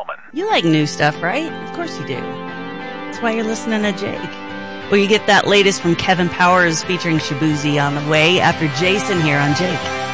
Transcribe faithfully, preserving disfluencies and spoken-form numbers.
gentlemen. You like new stuff, right? Of course you do. That's why you're listening to Jake. Well, you get that latest from Kevin Powers featuring Shabuzi on the way after Jason here on Jake.